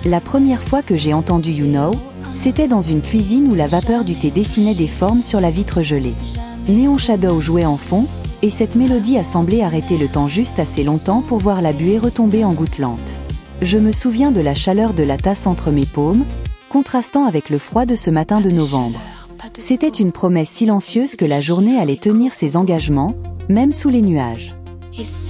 La première fois que j'ai entendu You Know, c'était dans une cuisine où la vapeur du thé dessinait des formes sur la vitre gelée. Neon Shadow jouait en fond, et cette mélodie a semblé arrêter le temps juste assez longtemps pour voir la buée retomber en gouttes lentes. Je me souviens de la chaleur de la tasse entre mes paumes, contrastant avec le froid de ce matin de novembre. C'était une promesse silencieuse que la journée allait tenir ses engagements, même sous les nuages.